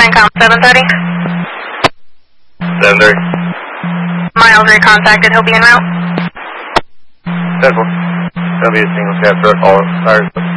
CANCOM 730. 730. Miles recontacted, he'll be en route. Central. That'll be a single cab truck, all tires.